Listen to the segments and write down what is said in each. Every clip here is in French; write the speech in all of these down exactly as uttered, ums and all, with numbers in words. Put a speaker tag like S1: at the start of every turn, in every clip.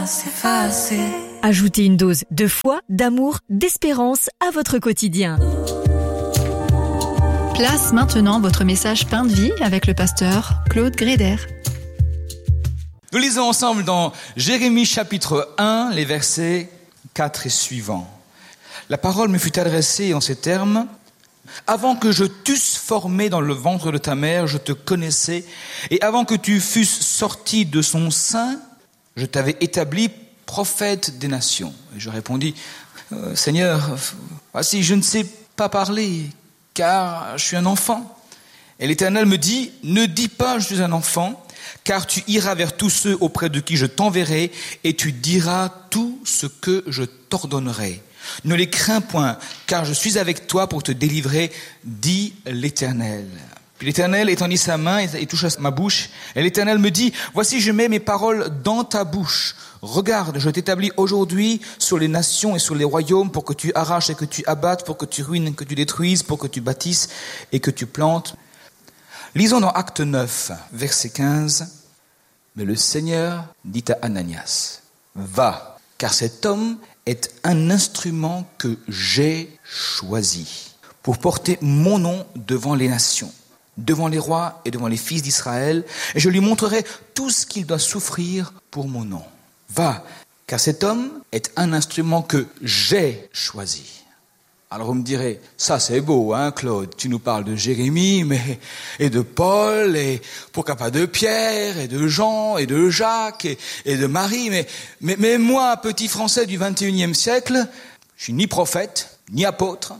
S1: s'effacer.
S2: Ajoutez une dose de foi, d'amour, d'espérance à votre quotidien.
S3: Place maintenant votre message Pain de vie avec le pasteur Claude Gréder.
S4: Nous lisons ensemble dans Jérémie chapitre un, les versets quatre et suivants. La parole me fut adressée en ces termes. « Avant que je t'eusse formé dans le ventre de ta mère, je te connaissais, et avant que tu fusses sorti de son sein, je t'avais établi prophète des nations. » Et je répondis, euh, « Seigneur, voici, je ne sais pas parler, car je suis un enfant. » Et l'Éternel me dit, « Ne dis pas, je suis un enfant, car tu iras vers tous ceux auprès de qui je t'enverrai, et tu diras tout ce que je t'ordonnerai. Ne les crains point, car je suis avec toi pour te délivrer, dit l'Éternel. » Puis l'Éternel étendit sa main et toucha ma bouche. Et l'Éternel me dit, « Voici, je mets mes paroles dans ta bouche. Regarde, je t'établis aujourd'hui sur les nations et sur les royaumes pour que tu arraches et que tu abattes, pour que tu ruines et que tu détruises, pour que tu bâtisses et que tu plantes. » Lisons dans Acte neuf, verset quinze. « Mais le Seigneur dit à Ananias, « Va, car cet homme est un instrument que j'ai choisi pour porter mon nom devant les nations, devant les rois et devant les fils d'Israël, et je lui montrerai tout ce qu'il doit souffrir pour mon nom. Va, car cet homme est un instrument que j'ai choisi. » Alors vous me direz, ça c'est beau, hein Claude, tu nous parles de Jérémie, mais et de Paul, et pourquoi pas de Pierre, et de Jean, et de Jacques, et, et de Marie, mais, mais, mais moi, petit Français du vingt et unième siècle, je suis ni prophète, ni apôtre,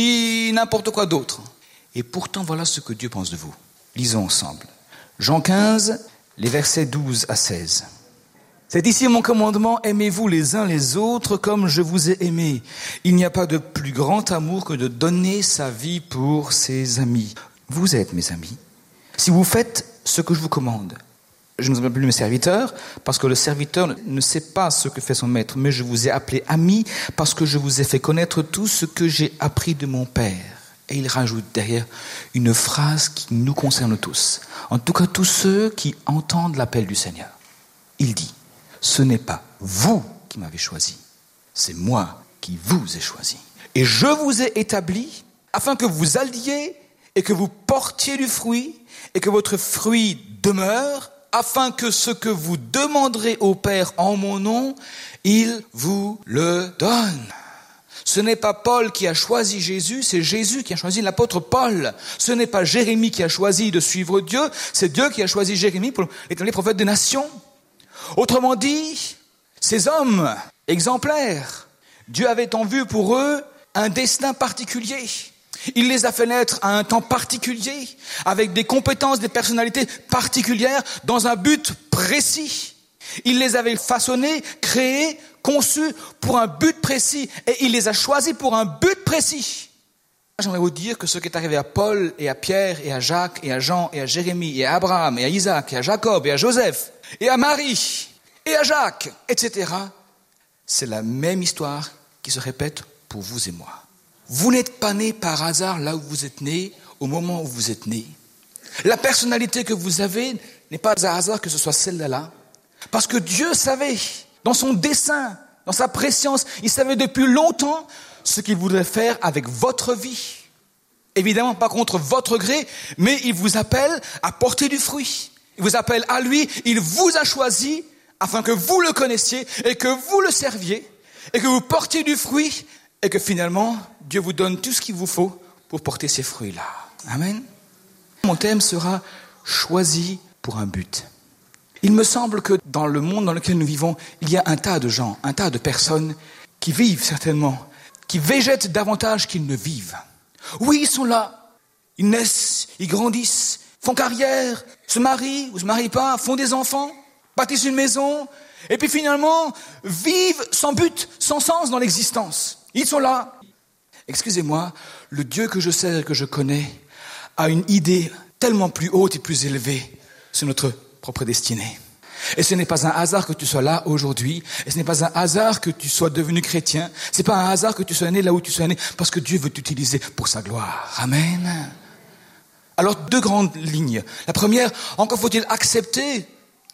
S4: ni n'importe quoi d'autre. Et pourtant, voilà ce que Dieu pense de vous. Lisons ensemble. Jean quinze, les versets douze à seize. C'est ici mon commandement, aimez-vous les uns les autres comme je vous ai aimé. Il n'y a pas de plus grand amour que de donner sa vie pour ses amis. Vous êtes mes amis, si vous faites ce que je vous commande. Je ne vous appelle plus mes serviteurs, parce que le serviteur ne sait pas ce que fait son maître, mais je vous ai appelé amis, parce que je vous ai fait connaître tout ce que j'ai appris de mon Père. Et il rajoute derrière une phrase qui nous concerne tous, en tout cas tous ceux qui entendent l'appel du Seigneur. Il dit, ce n'est pas vous qui m'avez choisi, c'est moi qui vous ai choisi. Et je vous ai établi afin que vous alliez et que vous portiez du fruit et que votre fruit demeure, afin que ce que vous demanderez au Père en mon nom, il vous le donne. Ce n'est pas Paul qui a choisi Jésus, c'est Jésus qui a choisi l'apôtre Paul. Ce n'est pas Jérémie qui a choisi de suivre Dieu, c'est Dieu qui a choisi Jérémie pour être les prophètes des nations. Autrement dit, ces hommes exemplaires, Dieu avait en vue pour eux un destin particulier. Il les a fait naître à un temps particulier, avec des compétences, des personnalités particulières, dans un but précis. Il les avait façonnés, créés, conçus pour un but précis, et il les a choisis pour un but précis. J'aimerais vous dire que ce qui est arrivé à Paul et à Pierre et à Jacques et à Jean et à Jérémie et à Abraham et à Isaac et à Jacob et à Joseph et à Marie et à Jacques, et cetera, c'est la même histoire qui se répète pour vous et moi. Vous n'êtes pas nés par hasard là où vous êtes nés, au moment où vous êtes nés. La personnalité que vous avez n'est pas un hasard que ce soit celle-là, parce que Dieu savait, dans son dessein, dans sa préscience, il savait depuis longtemps ce qu'il voudrait faire avec votre vie. Évidemment pas contre votre gré, mais il vous appelle à porter du fruit. Il vous appelle à lui, il vous a choisi afin que vous le connaissiez et que vous le serviez et que vous portiez du fruit et que finalement Dieu vous donne tout ce qu'il vous faut pour porter ces fruits-là. Amen. Mon thème sera choisi pour un but. Il me semble que dans le monde dans lequel nous vivons, il y a un tas de gens, un tas de personnes qui vivent certainement, qui végètent davantage qu'ils ne vivent. Oui, ils sont là, ils naissent, ils grandissent, font carrière, se marient ou se marient pas, font des enfants, bâtissent une maison, et puis finalement vivent sans but, sans sens dans l'existence. Ils sont là. Excusez-moi, le Dieu que je sais et que je connais a une idée tellement plus haute et plus élevée sur notre propre destinée. Et ce n'est pas un hasard que tu sois là aujourd'hui, et ce n'est pas un hasard que tu sois devenu chrétien, ce n'est pas un hasard que tu sois né là où tu sois né, parce que Dieu veut t'utiliser pour sa gloire. Amen. Alors, deux grandes lignes. La première, encore faut-il accepter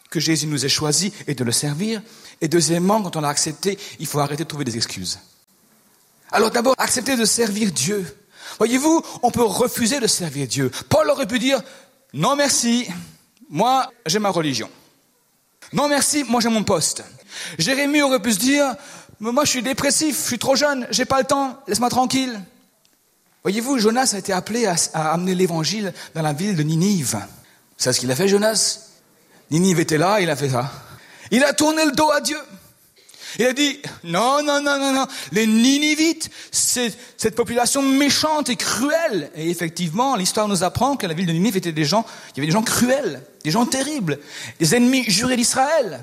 S4: que Jésus nous ait choisis et de le servir. Et deuxièmement, quand on l'a accepté, il faut arrêter de trouver des excuses. Alors d'abord, accepter de servir Dieu. Voyez-vous, on peut refuser de servir Dieu. Paul aurait pu dire, non merci, moi j'ai ma religion. Non merci, moi j'ai mon poste. Jérémie aurait pu se dire, moi je suis dépressif, je suis trop jeune, j'ai pas le temps, laisse-moi tranquille. Voyez-vous, Jonas a été appelé à, à amener l'évangile dans la ville de Ninive. Vous savez ce qu'il a fait, Jonas? Ninive était là, il a fait ça. Il a tourné le dos à Dieu. Il a dit, non, non, non, non, non, les Ninivites, c'est cette population méchante et cruelle. Et effectivement, l'histoire nous apprend que la ville de Ninive était des gens, il y avait des gens cruels, des gens terribles, des ennemis jurés d'Israël.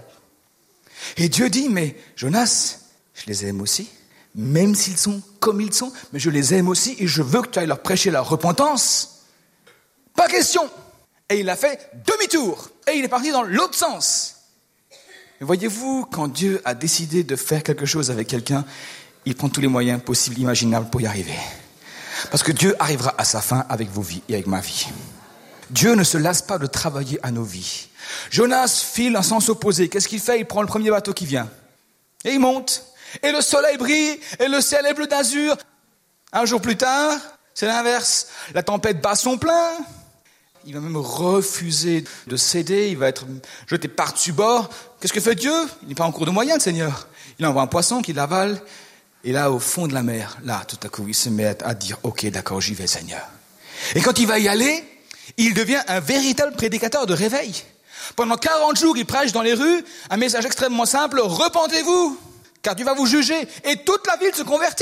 S4: Et Dieu dit, mais Jonas, je les aime aussi, même s'ils sont comme ils sont, mais je les aime aussi et je veux que tu ailles leur prêcher la repentance. Pas question. Et il a fait demi-tour. Et il est parti dans l'autre sens. Mais voyez-vous, quand Dieu a décidé de faire quelque chose avec quelqu'un, il prend tous les moyens possibles, imaginables pour y arriver. Parce que Dieu arrivera à sa fin avec vos vies et avec ma vie. Dieu ne se lasse pas de travailler à nos vies. Jonas file en sens opposé. Qu'est-ce qu'il fait? Il prend le premier bateau qui vient. Et il monte. Et le soleil brille. Et le ciel est bleu d'azur. Un jour plus tard, c'est l'inverse. La tempête bat son plein. Il va même refuser de céder, il va être jeté par-dessus bord. Qu'est-ce que fait Dieu? Il n'est pas en cours de moyens, le Seigneur. Il envoie un poisson qui l'avale. Et là, au fond de la mer, là, tout à coup, il se met à dire, ok, d'accord, j'y vais, Seigneur. Et quand il va y aller, il devient un véritable prédicateur de réveil. Pendant quarante jours, il prêche dans les rues un message extrêmement simple, repentez-vous, car Dieu va vous juger. Et toute la ville se convertit.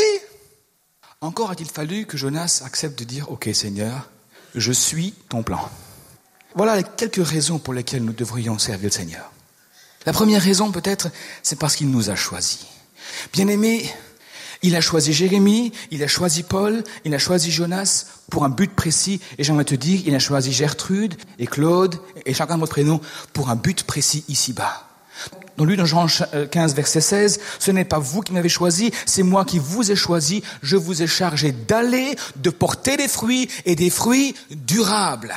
S4: Encore a-t-il fallu que Jonas accepte de dire, ok, Seigneur, je suis ton plan. Voilà les quelques raisons pour lesquelles nous devrions servir le Seigneur. La première raison, peut-être, c'est parce qu'il nous a choisis. Bien-aimés, il a choisi Jérémie, il a choisi Paul, il a choisi Jonas pour un but précis. Et j'aimerais te dire, il a choisi Gertrude et Claude et chacun de vos prénoms pour un but précis ici-bas. Dans lui, dans Jean quinze, verset seize, ce n'est pas vous qui m'avez choisi, c'est moi qui vous ai choisi. Je vous ai chargé d'aller, de porter des fruits et des fruits durables.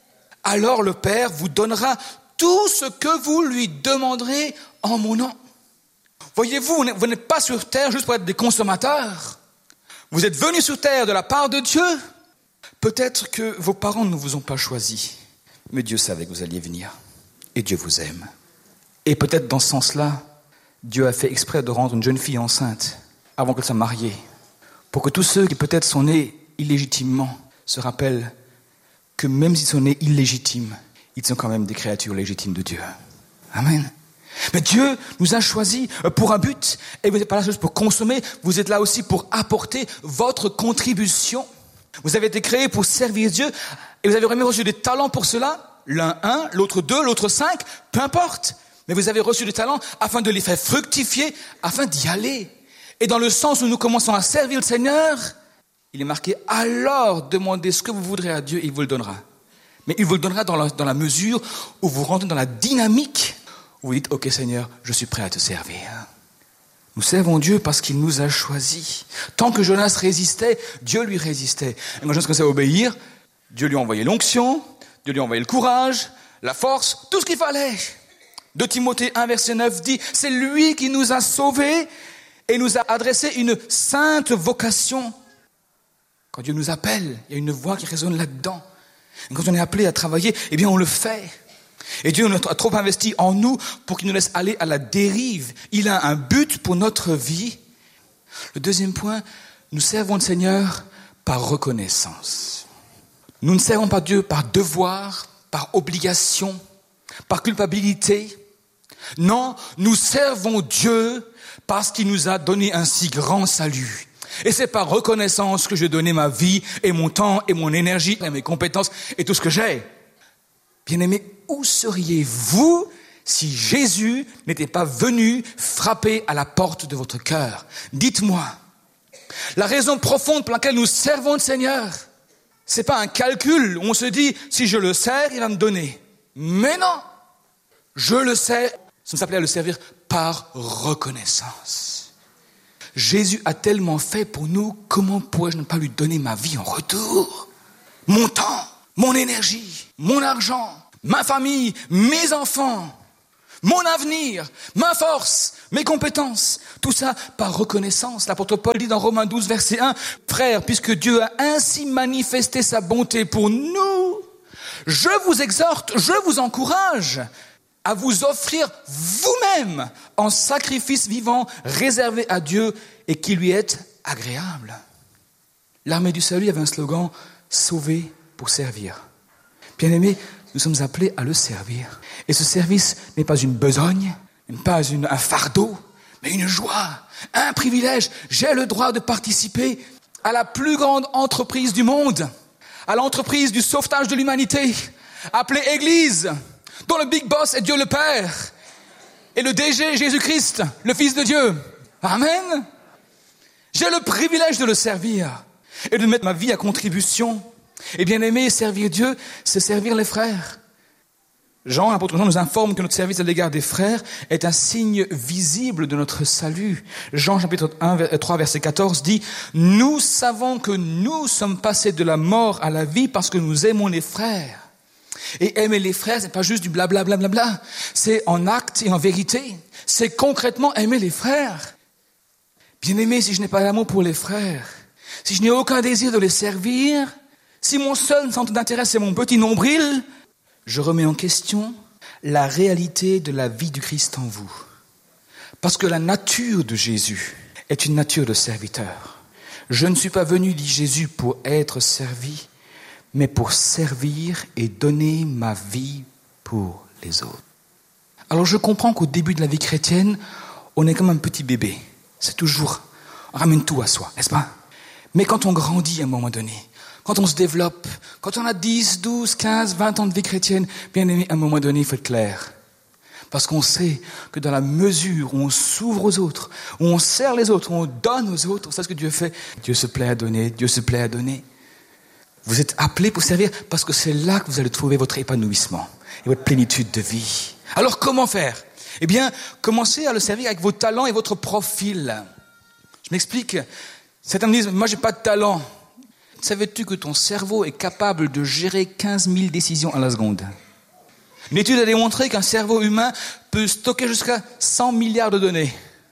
S4: Alors le Père vous donnera tout ce que vous lui demanderez en mon nom. Voyez-vous, vous n'êtes pas sur terre juste pour être des consommateurs. Vous êtes venus sur terre de la part de Dieu. Peut-être que vos parents ne vous ont pas choisi, mais Dieu savait que vous alliez venir. Et Dieu vous aime. Et peut-être dans ce sens-là, Dieu a fait exprès de rendre une jeune fille enceinte avant qu'elle soit mariée, pour que tous ceux qui peut-être sont nés illégitimement se rappellent que même s'ils sont nés illégitimes, ils sont quand même des créatures légitimes de Dieu. Amen. Mais Dieu nous a choisis pour un but, et vous n'êtes pas là juste pour consommer, vous êtes là aussi pour apporter votre contribution. Vous avez été créés pour servir Dieu, et vous avez vraiment reçu des talents pour cela, l'un un, l'autre deux, l'autre cinq, peu importe. Mais vous avez reçu des talents afin de les faire fructifier, afin d'y aller. Et dans le sens où nous commençons à servir le Seigneur, il est marqué, alors demandez ce que vous voudrez à Dieu, et il vous le donnera. Mais il vous le donnera dans la, dans la mesure où vous rentrez dans la dynamique, où vous dites, ok Seigneur, je suis prêt à te servir. Nous servons Dieu parce qu'il nous a choisis. Tant que Jonas résistait, Dieu lui résistait. Et quand Jonas commençait à obéir, Dieu lui a envoyé l'onction, Dieu lui a envoyé le courage, la force, tout ce qu'il fallait. deux Timothée un, verset neuf dit, c'est lui qui nous a sauvés et nous a adressé une sainte vocation. Quand Dieu nous appelle, il y a une voix qui résonne là-dedans. Et quand on est appelé à travailler, eh bien on le fait. Et Dieu a trop investi en nous pour qu'il nous laisse aller à la dérive. Il a un but pour notre vie. Le deuxième point, nous servons le Seigneur par reconnaissance. Nous ne servons pas Dieu par devoir, par obligation, par culpabilité. Non, nous servons Dieu parce qu'il nous a donné un si grand salut. Et c'est par reconnaissance que je donnais ma vie et mon temps et mon énergie et mes compétences et tout ce que j'ai. Bien-aimés, où seriez-vous si Jésus n'était pas venu frapper à la porte de votre cœur? Dites-moi. La raison profonde pour laquelle nous servons le Seigneur, c'est pas un calcul où on se dit, si je le sers, il va me donner. Mais non, je le sers, ça s'appelait à le servir par reconnaissance. Jésus a tellement fait pour nous, comment pourrais-je ne pas lui donner ma vie en retour? Mon temps, mon énergie, mon argent, ma famille, mes enfants. mon avenir, ma force, mes compétences. Tout ça par reconnaissance. L'apôtre Paul dit dans Romains douze, verset un, « Frères, puisque Dieu a ainsi manifesté sa bonté pour nous, je vous exhorte, je vous encourage à vous offrir vous-même en sacrifice vivant, réservé à Dieu et qui lui est agréable. » L'armée du salut avait un slogan, « Sauver pour servir ». Bien-aimés, nous sommes appelés à le servir. Et ce service n'est pas une besogne, n'est pas une, un fardeau, mais une joie, un privilège. J'ai le droit de participer à la plus grande entreprise du monde, à l'entreprise du sauvetage de l'humanité, appelée Église, dont le big boss est Dieu le Père, et le D G Jésus-Christ, le Fils de Dieu. Amen. J'ai le privilège de le servir et de mettre ma vie à contribution. Et bien aimé, servir Dieu, c'est servir les frères. Jean, l'apôtre Jean, nous informe que notre service à l'égard des frères est un signe visible de notre salut. Jean, chapitre un, trois, verset quatorze, dit « Nous savons que nous sommes passés de la mort à la vie parce que nous aimons les frères. » Et aimer les frères, c'est pas juste du blablabla, bla, bla, bla. C'est en acte et en vérité. C'est concrètement aimer les frères. Bien aimé, si je n'ai pas d'amour pour les frères, si je n'ai aucun désir de les servir, si mon seul centre d'intérêt c'est mon petit nombril, je remets en question la réalité de la vie du Christ en vous. Parce que la nature de Jésus est une nature de serviteur. Je ne suis pas venu, dit Jésus, pour être servi, mais pour servir et donner ma vie pour les autres. Alors je comprends qu'au début de la vie chrétienne, on est comme un petit bébé. C'est toujours, on ramène tout à soi, n'est-ce pas? Mais quand on grandit à un moment donné, quand on se développe, quand on a dix, douze, quinze, vingt ans de vie chrétienne, bien aimé, à un moment donné, il faut être clair. Parce qu'on sait que dans la mesure où on s'ouvre aux autres, où on sert les autres, où on donne aux autres, c'est ce que Dieu fait. Dieu se plaît à donner, Dieu se plaît à donner. Vous êtes appelés pour servir parce que c'est là que vous allez trouver votre épanouissement et votre plénitude de vie. Alors comment faire? Eh bien, commencez à le servir avec vos talents et votre profil. Je m'explique. Certains me disent, moi j'ai pas de talent. Savais-tu que ton cerveau est capable de gérer quinze mille décisions à la seconde? Une étude a démontré qu'un cerveau humain peut stocker jusqu'à cent milliards de données.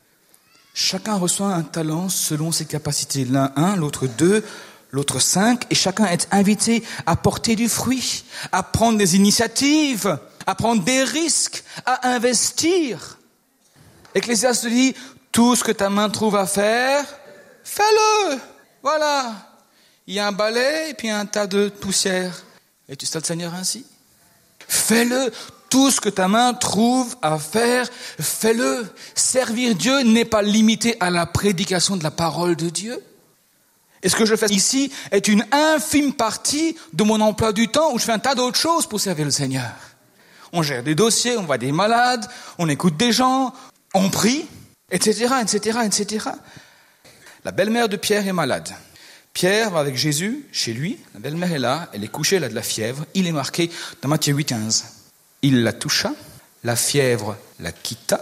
S4: Chacun reçoit un talent selon ses capacités. L'un un, l'autre deux, l'autre cinq. Et chacun est invité à porter du fruit, à prendre des initiatives, à prendre des risques, à investir. Ecclésiaste dit, tout ce que ta main trouve à faire, fais-le. Voilà. Il y a un balai et puis un tas de poussière. Et tu sers le Seigneur ainsi? Fais-le. Tout ce que ta main trouve à faire, fais-le. Servir Dieu n'est pas limité à la prédication de la parole de Dieu. Et ce que je fais ici est une infime partie de mon emploi du temps où je fais un tas d'autres choses pour servir le Seigneur. On gère des dossiers, on voit des malades, on écoute des gens, on prie, et cetera, et cetera, et cetera. La belle-mère de Pierre est malade. Pierre va avec Jésus chez lui, la belle-mère est là, elle est couchée, elle a de la fièvre. Il est marqué dans Matthieu huit, quinze. Il la toucha, la fièvre la quitta,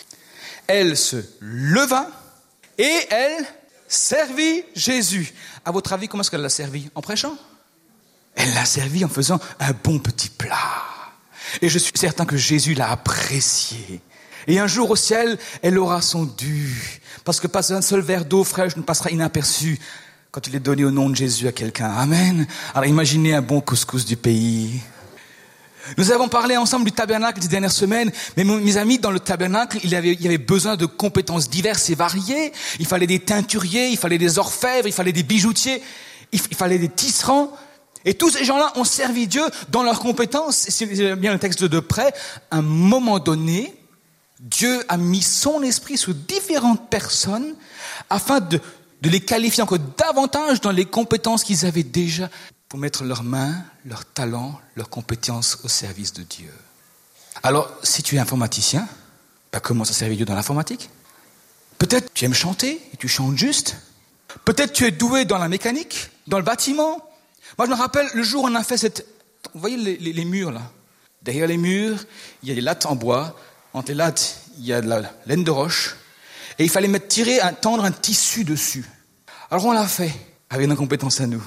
S4: elle se leva et elle servit Jésus. À votre avis, comment est-ce qu'elle l'a servi? En prêchant? Elle l'a servi en faisant un bon petit plat. Et je suis certain que Jésus l'a apprécié. Et un jour au ciel, elle aura son dû. Parce que pas un seul verre d'eau fraîche ne passera inaperçu quand il est donné au nom de Jésus à quelqu'un. Amen. Alors imaginez un bon couscous du pays. Nous avons parlé ensemble du tabernacle ces dernières semaines, mais mes amis, dans le tabernacle, il y avait, il y avait besoin de compétences diverses et variées. Il fallait des teinturiers, il fallait des orfèvres, il fallait des bijoutiers, il, il fallait des tisserands. Et tous ces gens-là ont servi Dieu dans leurs compétences. Et si vous avez bien le texte de près, à un moment donné, Dieu a mis son esprit sur différentes personnes afin de, de les qualifier encore davantage dans les compétences qu'ils avaient déjà pour mettre leurs mains, leurs talents, leurs compétences au service de Dieu. Alors, si tu es informaticien, ben commence à servir Dieu dans l'informatique. Peut-être tu aimes chanter et tu chantes juste. Peut-être tu es doué dans la mécanique, dans le bâtiment. Moi, je me rappelle le jour où on a fait cette... Vous voyez les, les, les murs là? Derrière les murs, il y a des lattes en bois. Entre les lattes, il y a de la laine de roche. Et il fallait mettre tirer, un, tendre un tissu dessus. Alors on l'a fait, avec nos compétences à nous.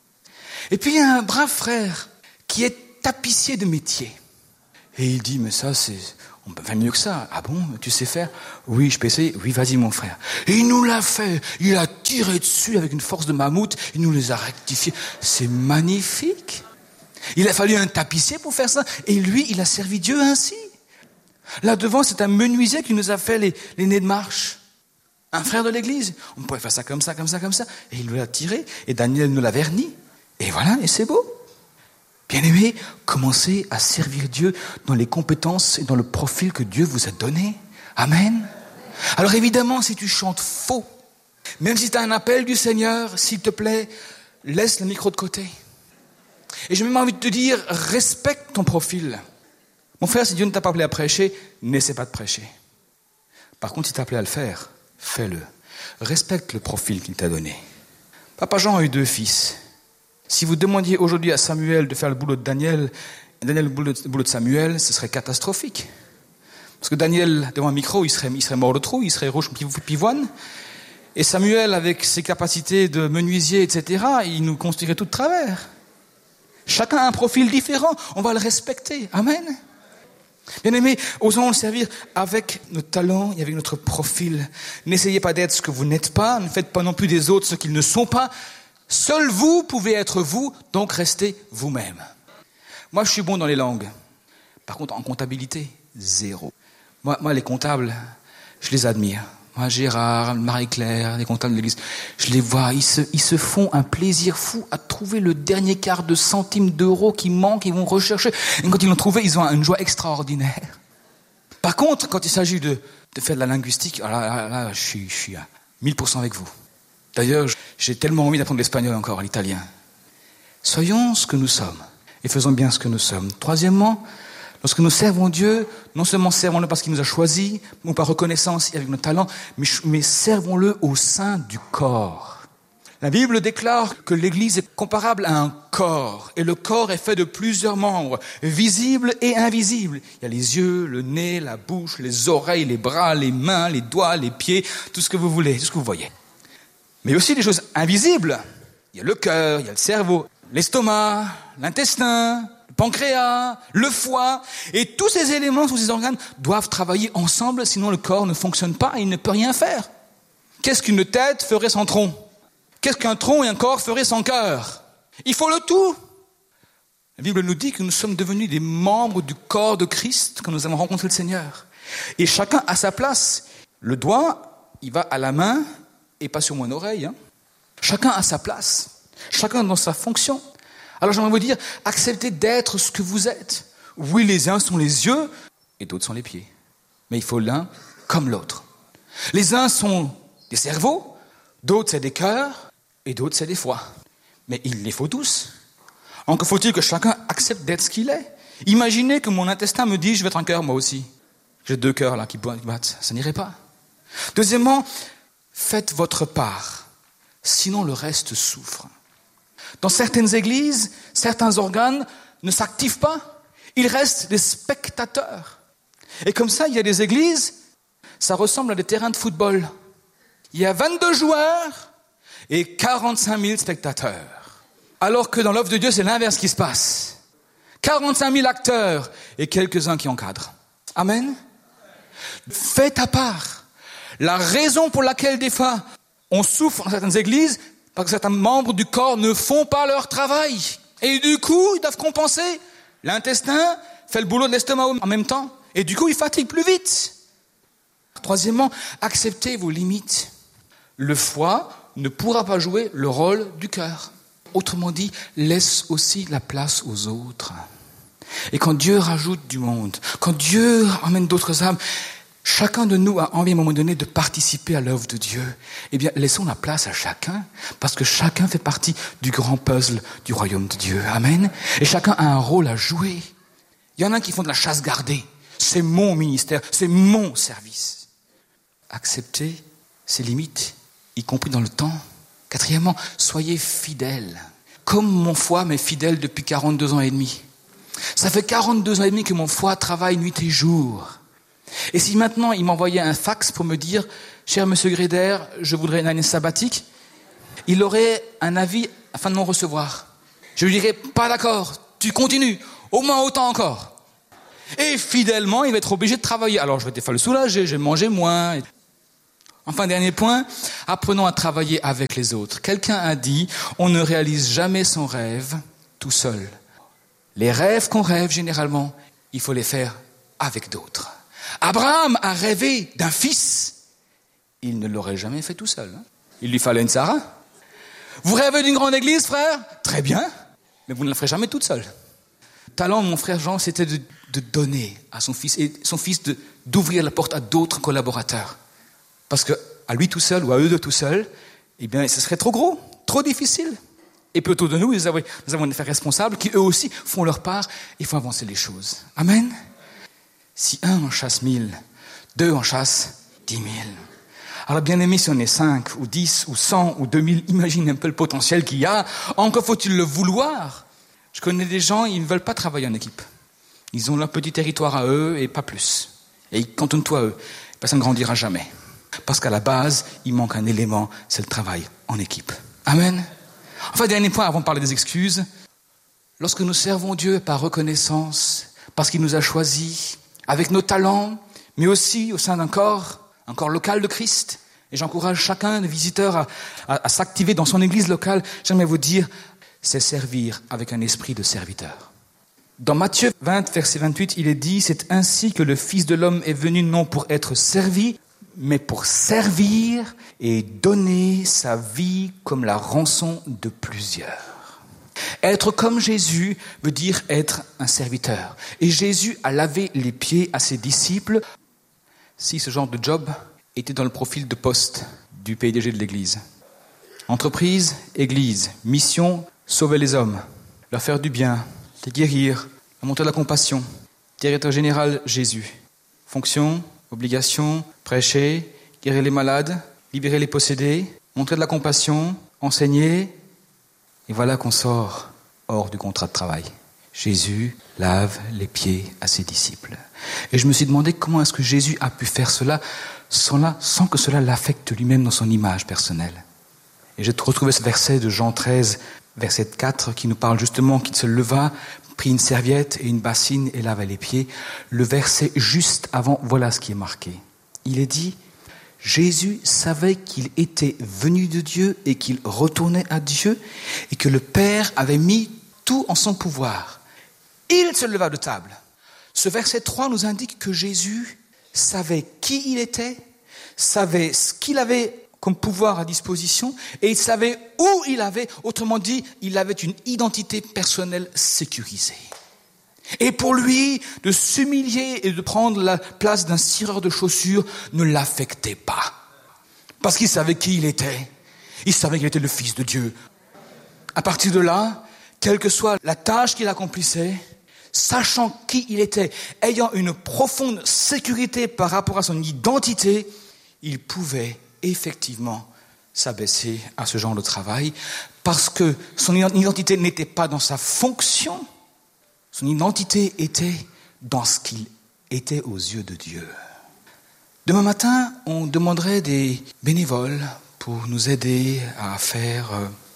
S4: Et puis il y a un brave frère qui est tapissier de métier. Et il dit, mais ça, c'est, On peut faire mieux que ça. Ah bon, tu sais faire? Oui, je peux essayer. Oui, vas-y mon frère. Et il nous l'a fait. Il a tiré dessus avec une force de mammouth. Il nous les a rectifiés. C'est magnifique. Il a fallu un tapissier pour faire ça. Et lui, il a servi Dieu ainsi. Là devant, c'est un menuisier qui nous a fait les, les nez de marche. Un frère de l'église. On pourrait faire ça comme ça, comme ça, comme ça. Et il nous l'a tiré. Et Daniel nous l'a verni. Et voilà, et c'est beau. Bien-aimés, commencez à servir Dieu dans les compétences et dans le profil que Dieu vous a donné. Amen. Alors évidemment, si tu chantes faux, même si tu as un appel du Seigneur, s'il te plaît, laisse le micro de côté. Et j'ai même envie de te dire, respecte ton profil. Mon frère, si Dieu ne t'a pas appelé à prêcher, n'essaie pas de prêcher. Par contre, si t'a appelé à le faire, fais-le. Respecte le profil qu'il t'a donné. Papa Jean a eu deux fils. Si vous demandiez aujourd'hui à Samuel de faire le boulot de Daniel, Daniel le boulot de, le boulot de Samuel, ce serait catastrophique. Parce que Daniel, devant un micro, il serait, il serait mort de trouille, il serait rouge pivoine. Et Samuel, avec ses capacités de menuisier, et cetera, il nous construirait tout de travers. Chacun a un profil différent, on va le respecter. Amen. Bien-aimés, osons le servir avec nos talents et avec notre profil. N'essayez pas d'être ce que vous n'êtes pas, ne faites pas non plus des autres ce qu'ils ne sont pas. Seul vous pouvez être vous, donc restez vous-même. Moi, je suis bon dans les langues. Par contre, en comptabilité, zéro. Moi, moi les comptables, je les admire. Moi, Gérard, Marie-Claire, les comptables de l'église, je les vois, ils se, ils se font un plaisir fou à trouver le dernier quart de centime d'euro qui manque, ils vont rechercher. Et quand ils l'ont trouvé, ils ont une joie extraordinaire. Par contre, quand il s'agit de, de faire de la linguistique, là, là, là je, suis, je suis à mille pour cent avec vous. D'ailleurs, j'ai tellement envie d'apprendre l'espagnol encore, l'italien. Soyons ce que nous sommes et faisons bien ce que nous sommes. Troisièmement, lorsque nous servons Dieu, non seulement servons-le parce qu'il nous a choisis, ou par reconnaissance et avec nos talents, mais, mais servons-le au sein du corps. La Bible déclare que l'Église est comparable à un corps, et le corps est fait de plusieurs membres, visibles et invisibles. Il y a les yeux, le nez, la bouche, les oreilles, les bras, les mains, les doigts, les pieds, tout ce que vous voulez, tout ce que vous voyez. Mais aussi des choses invisibles. Il y a le cœur, il y a le cerveau, l'estomac, l'intestin, le pancréas, le foie. Et tous ces éléments, tous ces organes doivent travailler ensemble, sinon le corps ne fonctionne pas et il ne peut rien faire. Qu'est-ce qu'une tête ferait sans tronc? Qu'est-ce qu'un tronc et un corps feraient sans cœur? Il faut le tout. La Bible nous dit que nous sommes devenus des membres du corps de Christ quand nous avons rencontré le Seigneur. Et chacun a sa place. Le doigt, il va à la main, et pas sur mon oreille. Hein. Chacun a sa place. Chacun dans sa fonction. Alors j'aimerais vous dire, acceptez d'être ce que vous êtes. Oui, les uns sont les yeux et d'autres sont les pieds. Mais il faut l'un comme l'autre. Les uns sont des cerveaux, d'autres c'est des cœurs et d'autres c'est des foies. Mais il les faut tous. Encore faut-il que chacun accepte d'être ce qu'il est. Imaginez que mon intestin me dise, je vais être un cœur moi aussi. J'ai deux cœurs là qui battent. Ça n'irait pas. Deuxièmement, faites votre part, sinon le reste souffre. Dans certaines églises, certains organes ne s'activent pas, ils restent des spectateurs. Et comme ça, il y a des églises, ça ressemble à des terrains de football. Il y a vingt-deux joueurs et quarante-cinq mille spectateurs. Alors que dans l'œuvre de Dieu, c'est l'inverse qui se passe. quarante-cinq mille acteurs et quelques-uns qui encadrent. Amen. Fais ta part. La raison pour laquelle des fois on souffre dans certaines églises, parce que certains membres du corps ne font pas leur travail. Et du coup, ils doivent compenser. L'intestin fait le boulot de l'estomac en même temps. Et du coup, il fatigue plus vite. Troisièmement, acceptez vos limites. Le foie ne pourra pas jouer le rôle du cœur. Autrement dit, laisse aussi la place aux autres. Et quand Dieu rajoute du monde, quand Dieu emmène d'autres âmes, chacun de nous a envie à un moment donné de participer à l'œuvre de Dieu. Eh bien, laissons la place à chacun, parce que chacun fait partie du grand puzzle du royaume de Dieu. Amen. Et chacun a un rôle à jouer. Il y en a qui font de la chasse gardée. C'est mon ministère, c'est mon service. Acceptez ses limites, y compris dans le temps. Quatrièmement, soyez fidèles. Comme mon foie m'est fidèle depuis quarante-deux ans et demi. Ça fait quarante-deux ans et demi que mon foie travaille nuit et jour. Et si maintenant il m'envoyait un fax pour me dire « Cher monsieur Gréder, je voudrais une année sabbatique », il aurait un avis afin de m'en recevoir. Je lui dirais « Pas d'accord, tu continues, au moins autant encore ». Et fidèlement, il va être obligé de travailler. Alors je vais des fois le soulager, je vais manger moins. Enfin, dernier point, apprenons à travailler avec les autres. Quelqu'un a dit, on ne réalise jamais son rêve tout seul. Les rêves qu'on rêve, généralement, il faut les faire avec d'autres. Abraham a rêvé d'un fils. Il ne l'aurait jamais fait tout seul. Hein. Il lui fallait une Sarah. Vous rêvez d'une grande église, frère ? Très bien, mais vous ne la ferez jamais toute seule. Le talent de mon frère Jean, c'était de, de donner à son fils, et son fils de, d'ouvrir la porte à d'autres collaborateurs. Parce que à lui tout seul ou à eux deux tout seuls, eh bien, ce serait trop gros, trop difficile. Et puis autour de nous, nous avons, nous avons des frères responsables qui eux aussi font leur part et font avancer les choses. Amen. Si un en chasse mille, deux en chassent dix mille. Alors bien aimé, si on est cinq ou dix ou cent ou deux mille, imagine un peu le potentiel qu'il y a. Encore faut-il le vouloir. Je connais des gens, ils ne veulent pas travailler en équipe. Ils ont leur petit territoire à eux et pas plus. Et ils cantonnent-toi à eux. Ça ne grandira jamais. Parce qu'à la base, il manque un élément, c'est le travail en équipe. Amen. Enfin, dernier point avant de parler des excuses. Lorsque nous servons Dieu par reconnaissance, parce qu'il nous a choisis, avec nos talents, mais aussi au sein d'un corps, un corps local de Christ, et j'encourage chacun des visiteurs à, à, à s'activer dans son église locale, j'aimerais vous dire, c'est servir avec un esprit de serviteur. Dans Matthieu vingt, verset vingt-huit, il est dit, c'est ainsi que le Fils de l'homme est venu non pour être servi, mais pour servir et donner sa vie comme la rançon de plusieurs. Être comme Jésus veut dire être un serviteur. Et Jésus a lavé les pieds à ses disciples. Si ce genre de job était dans le profil de poste du P D G de l'Église. Entreprise, Église, mission, sauver les hommes, leur faire du bien, les guérir, la montée de la compassion. Directeur général, Jésus. Fonction, obligation, prêcher, guérir les malades, libérer les possédés, montrer de la compassion, enseigner. Et voilà qu'on sort hors du contrat de travail. Jésus lave les pieds à ses disciples. Et je me suis demandé comment est-ce que Jésus a pu faire cela sans, la, sans que cela l'affecte lui-même dans son image personnelle. Et j'ai retrouvé ce verset de Jean treize, verset quatre, qui nous parle justement qu'il se leva, prit une serviette et une bassine et lava les pieds. Le verset juste avant, voilà ce qui est marqué. Il est dit, Jésus savait qu'il était venu de Dieu et qu'il retournait à Dieu et que le Père avait mis tout en son pouvoir. Il se leva de table. Ce verset trois nous indique que Jésus savait qui il était, savait ce qu'il avait comme pouvoir à disposition et il savait où il avait, autrement dit, il avait une identité personnelle sécurisée. Et pour lui, de s'humilier et de prendre la place d'un cireur de chaussures ne l'affectait pas. Parce qu'il savait qui il était. Il savait qu'il était le Fils de Dieu. À partir de là, quelle que soit la tâche qu'il accomplissait, sachant qui il était, ayant une profonde sécurité par rapport à son identité, il pouvait effectivement s'abaisser à ce genre de travail parce que son identité n'était pas dans sa fonction. Son identité était dans ce qu'il était aux yeux de Dieu. Demain matin, on demanderait des bénévoles pour nous aider à faire,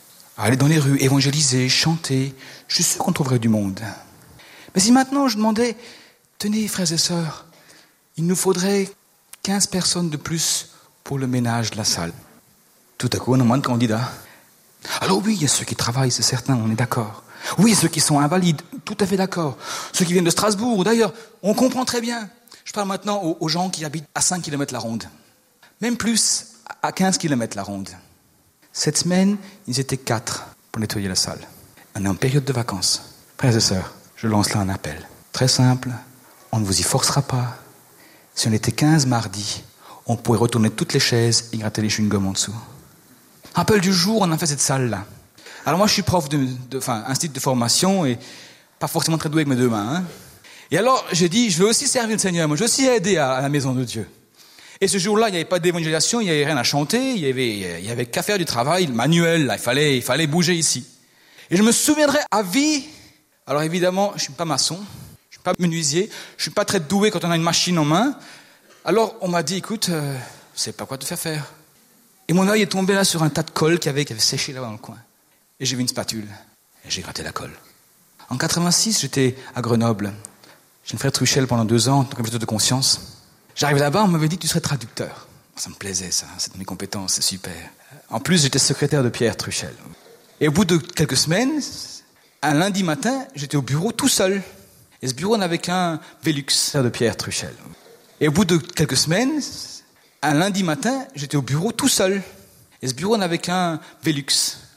S4: à aller dans les rues, évangéliser, chanter. Je suis sûr qu'on trouverait du monde. Mais si maintenant je demandais, tenez frères et sœurs, il nous faudrait quinze personnes de plus pour le ménage de la salle. Tout à coup, on a moins de candidats. Alors oui, il y a ceux qui travaillent, c'est certain, on est d'accord. Oui, ceux qui sont invalides, tout à fait d'accord. Ceux qui viennent de Strasbourg, d'ailleurs, on comprend très bien. Je parle maintenant aux, aux gens qui habitent à cinq kilomètres la ronde. Même plus, à quinze kilomètres la ronde. Cette semaine, ils étaient quatre pour nettoyer la salle. On est en période de vacances. Frères et sœurs, je lance là un appel. Très simple, on ne vous y forcera pas. Si on était quinze mardi, on pourrait retourner toutes les chaises et gratter les chewing-gums en dessous. Rappel du jour, on a fait cette salle-là. Alors moi, je suis prof de, de, enfin, institut de formation et pas forcément très doué avec mes deux mains. Hein. Et alors, j'ai dit, je veux aussi servir le Seigneur, moi, je veux aussi aider à, à la maison de Dieu. Et ce jour-là, il n'y avait pas d'évangélisation, il n'y avait rien à chanter, il y avait, il y avait qu'à faire du travail, le manuel, là, il fallait, il fallait bouger ici. Et je me souviendrai à vie. Alors évidemment, je suis pas maçon, je suis pas menuisier, je suis pas très doué quand on a une machine en main. Alors on m'a dit, écoute, euh, je sais pas quoi te faire faire. Et mon œil est tombé là sur un tas de colle qui avait, qui avait séché là dans le coin. Et j'ai vu une spatule. Et j'ai gratté la colle. En quatre-vingt-six, j'étais à Grenoble. J'ai une frère Truchel pendant deux ans, en tant qu'investiteur de conscience. J'arrive là-bas, on m'avait dit que tu serais traducteur. Ça me plaisait, ça, c'est dans mes compétences, c'est super. En plus, j'étais secrétaire de Pierre Truchel. Et au bout de quelques semaines, un lundi matin, j'étais au bureau tout seul. Et ce bureau n'avait qu'un Velux de Pierre Truchel. Et au bout de quelques semaines, un lundi matin, j'étais au bureau tout seul. Et ce bureau n'avait qu'un Velux